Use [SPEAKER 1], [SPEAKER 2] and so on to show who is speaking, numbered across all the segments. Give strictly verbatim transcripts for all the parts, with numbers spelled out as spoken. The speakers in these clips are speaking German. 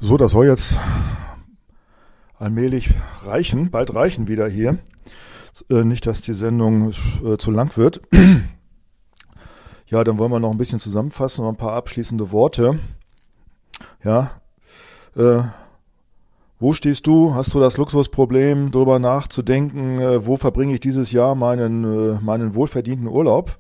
[SPEAKER 1] So, das soll jetzt allmählich reichen, bald reichen wieder hier. Äh, nicht, dass die Sendung äh, zu lang wird. Ja, dann wollen wir noch ein bisschen zusammenfassen, noch ein paar abschließende Worte. Ja, äh, wo stehst du? Hast du das Luxusproblem, darüber nachzudenken, äh, wo verbringe ich dieses Jahr meinen, äh, meinen wohlverdienten Urlaub?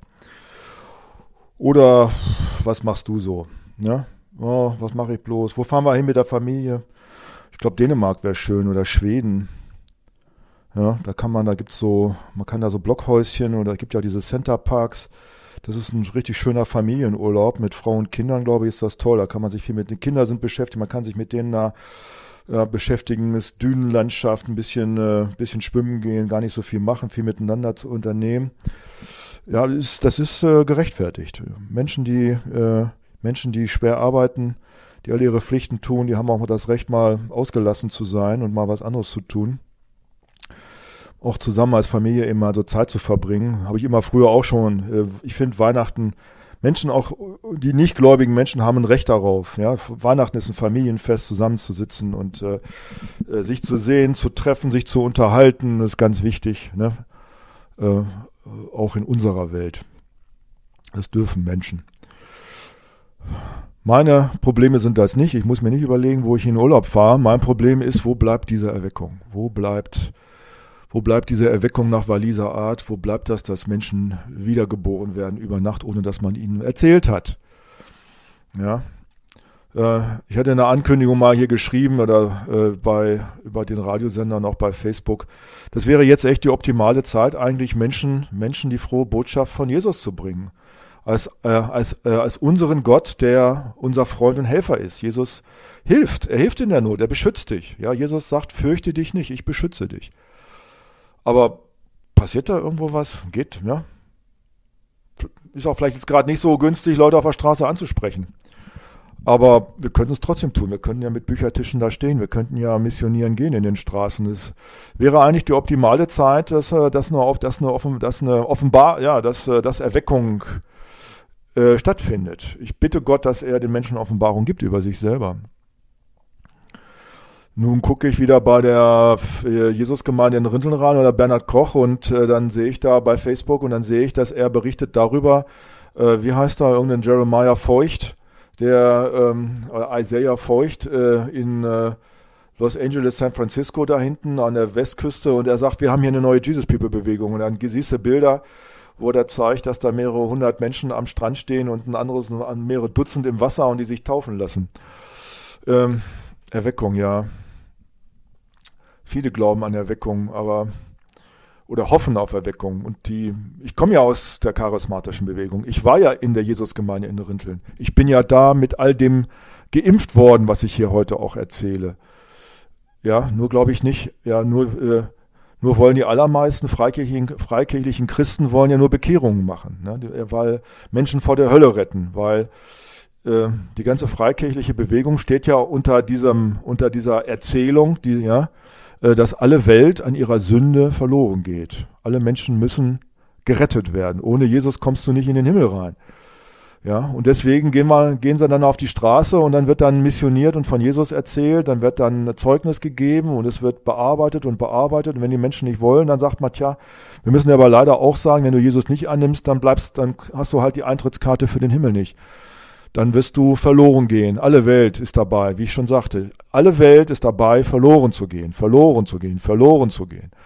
[SPEAKER 1] Oder was machst du so? Ja? Oh, was mache ich bloß? Wo fahren wir hin mit der Familie? Ich glaube, Dänemark wäre schön oder Schweden. Ja, da kann man, da gibt's so, man kann da so Blockhäuschen oder es gibt ja diese Centerparks. Das ist ein richtig schöner Familienurlaub mit Frau und Kindern, glaube ich, ist das toll. Da kann man sich viel mit den Kindern sind beschäftigt, man kann sich mit denen da ja, beschäftigen, ist Dünenlandschaft, ein bisschen, äh, bisschen schwimmen gehen, gar nicht so viel machen, viel miteinander zu unternehmen. Ja, das ist, das ist äh, gerechtfertigt. Menschen, die äh, Menschen, die schwer arbeiten, die alle ihre Pflichten tun, die haben auch das Recht, mal ausgelassen zu sein und mal was anderes zu tun. Auch zusammen als Familie immer so Zeit zu verbringen, habe ich immer früher auch schon. Ich finde Weihnachten, Menschen auch, die nicht gläubigen Menschen haben ein Recht darauf. Ja, Weihnachten ist ein Familienfest, zusammenzusitzen und äh, sich zu sehen, zu treffen, sich zu unterhalten, das ist ganz wichtig, ne? Äh, auch in unserer Welt. Das dürfen Menschen. Meine Probleme sind das nicht. Ich muss mir nicht überlegen, wo ich in Urlaub fahre. Mein Problem ist, wo bleibt diese Erweckung? Wo bleibt Wo bleibt diese Erweckung nach Walliser Art? Wo bleibt das, dass Menschen wiedergeboren werden über Nacht, ohne dass man ihnen erzählt hat? Ja, äh, ich hatte eine Ankündigung mal hier geschrieben oder äh, bei über den Radiosender, auch bei Facebook. Das wäre jetzt echt die optimale Zeit, eigentlich Menschen, Menschen die frohe Botschaft von Jesus zu bringen, als äh, als äh, als unseren Gott, der unser Freund und Helfer ist. Jesus hilft, er hilft in der Not, er beschützt dich. Ja, Jesus sagt: Fürchte dich nicht, ich beschütze dich. Aber passiert da irgendwo was? Geht, ja. Ist auch vielleicht jetzt gerade nicht so günstig, Leute auf der Straße anzusprechen. Aber wir könnten es trotzdem tun. Wir könnten ja mit Büchertischen da stehen. Wir könnten ja missionieren gehen in den Straßen. Es wäre eigentlich die optimale Zeit, dass, dass, eine, dass, eine, offen, dass eine offenbar, ja, dass, dass Erweckung äh, stattfindet. Ich bitte Gott, dass er den Menschen Offenbarung gibt über sich selber. Nun gucke ich wieder bei der Jesusgemeinde in Rinteln rein oder Bernhard Koch und äh, dann sehe ich da bei Facebook und dann sehe ich, dass er berichtet darüber, äh, wie heißt da irgendein Jeremiah Feucht, der ähm, Isaiah Feucht äh, in äh, Los Angeles, San Francisco da hinten an der Westküste und er sagt, wir haben hier eine neue Jesus People Bewegung und dann siehst du Bilder, wo der zeigt, dass da mehrere hundert Menschen am Strand stehen und ein anderes mehrere Dutzend im Wasser und die sich taufen lassen. Ähm, Erweckung, ja. Viele glauben an Erweckung, aber oder hoffen auf Erweckung. Und die, ich komme ja aus der charismatischen Bewegung. Ich war ja in der Jesusgemeinde in Rinteln. Ich bin ja da mit all dem geimpft worden, was ich hier heute auch erzähle. Ja, nur glaube ich nicht. Ja, nur äh, nur wollen die allermeisten freikirchlichen, freikirchlichen Christen wollen ja nur Bekehrungen machen, ne? Weil Menschen vor der Hölle retten, weil äh, die ganze freikirchliche Bewegung steht ja unter diesem unter dieser Erzählung, die ja dass alle Welt an ihrer Sünde verloren geht. Alle Menschen müssen gerettet werden. Ohne Jesus kommst du nicht in den Himmel rein. Ja, und deswegen gehen, wir, gehen sie dann auf die Straße und dann wird dann missioniert und von Jesus erzählt, dann wird dann ein Zeugnis gegeben und es wird bearbeitet und bearbeitet. Und wenn die Menschen nicht wollen, dann sagt man, tja, wir müssen aber leider auch sagen, wenn du Jesus nicht annimmst, dann bleibst, dann hast du halt die Eintrittskarte für den Himmel nicht. Dann wirst du verloren gehen. Alle Welt ist dabei, wie ich schon sagte. Alle Welt ist dabei, verloren zu gehen, verloren zu gehen, verloren zu gehen.